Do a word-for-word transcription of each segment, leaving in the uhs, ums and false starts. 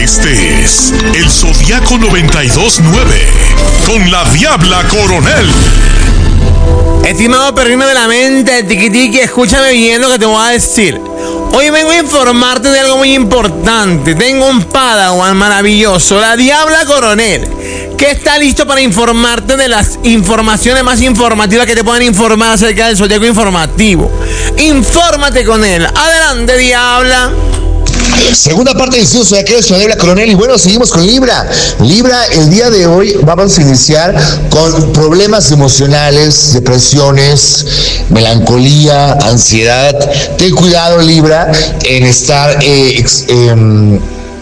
Este es el Zodiaco noventa y dos nueve con la Diabla Coronel. Estimado perrino de la mente, tiquitiqui, escúchame bien lo que te voy a decir. Hoy vengo a informarte de algo muy importante. Tengo un padawan maravilloso, la Diabla Coronel, que está listo para informarte de las informaciones más informativas que te pueden informar acerca del Zodiaco informativo. Infórmate con él. Adelante, Diabla. Segunda parte del estudio Zodiacal de la Diabla Coronel. Y bueno, seguimos con Libra. Libra, el día de hoy vamos a iniciar con problemas emocionales, depresiones, melancolía, ansiedad. Ten cuidado, Libra, en estar eh, ex, eh,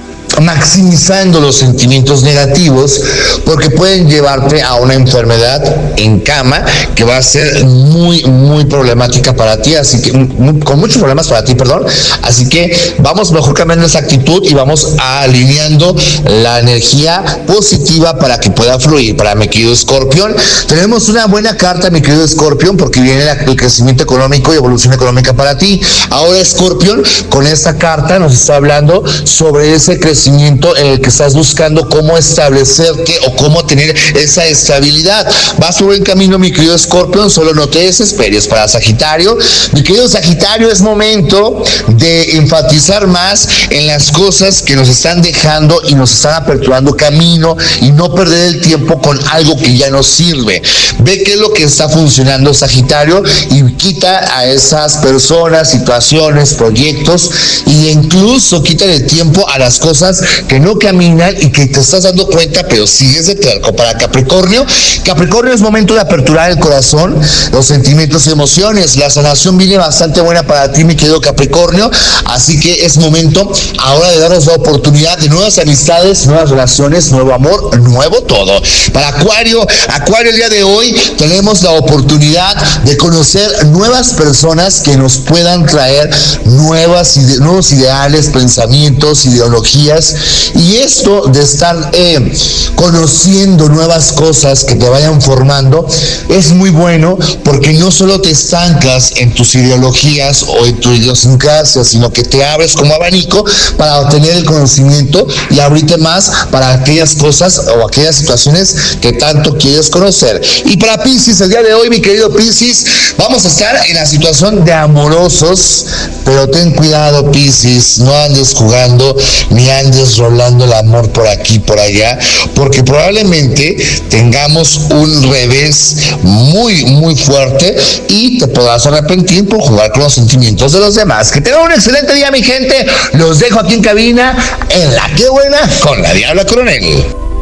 maximizando los sentimientos negativos, porque pueden llevarte a una enfermedad en cama que va a ser muy muy problemática para ti, así que muy, con muchos problemas para ti, perdón. Así que vamos mejor cambiando esa actitud y vamos alineando la energía positiva para que pueda fluir. Para mi querido Escorpión, tenemos una buena carta, mi querido Escorpión, porque viene el crecimiento económico y evolución económica para ti. Ahora, Escorpión, con esta carta nos está hablando sobre ese crecimiento en el que estás buscando cómo establecerte o cómo tener esa estabilidad. Vas por buen camino, mi querido Escorpión, solo no te desesperes. Para Sagitario, mi querido Sagitario, es momento de enfatizar más en las cosas que nos están dejando y nos están aperturando camino y no perder el tiempo con algo que ya no sirve. Ve qué es lo que está funcionando, Sagitario, y quita a esas personas, situaciones, proyectos, e incluso quita el tiempo a las cosas que no caminan y que te estás dando cuenta, pero sigues de terco. Para Capricornio, Capricornio es momento de aperturar el corazón, los sentimientos y emociones. La sanación viene bastante buena para ti, mi querido Capricornio, así que es momento ahora de darnos la oportunidad de nuevas amistades, nuevas relaciones, nuevo amor, nuevo todo. Para Acuario, Acuario, el día de hoy tenemos la oportunidad de conocer nuevas personas que nos puedan traer nuevas ide- nuevos ideales, pensamientos, ideologías. Y esto de estar eh, conociendo nuevas cosas que te vayan formando es muy bueno, porque no solo te estancas en tus ideologías o en tu idiosincrasia, sino que te abres como abanico para obtener el conocimiento y abrirte más para aquellas cosas o aquellas situaciones que tanto quieres conocer. Y para Piscis, el día de hoy, mi querido Piscis, vamos a estar en la situación de amorosos, pero ten cuidado, Piscis, no andes jugando ni andes rolando el amor por aquí, por allá, porque probablemente tengamos un revés muy, muy fuerte y te podrás arrepentir por jugar con los sentimientos de los demás. Que tengan un excelente día, mi gente. Los dejo aquí en cabina, en La Qué Buena, con la Diabla Coronel.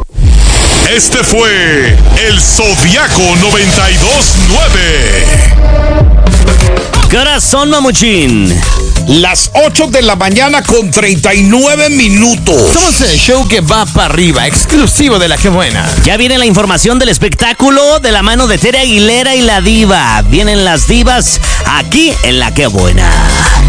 Este fue el Zodiaco noventa y dos nueve. Corazón, mamuchín. Las ocho de la mañana con treinta y nueve minutos. Somos el show que va para arriba, exclusivo de La Qué Buena. Ya viene la información del espectáculo de la mano de Tere Aguilera y la diva. Vienen las divas aquí en La Qué Buena.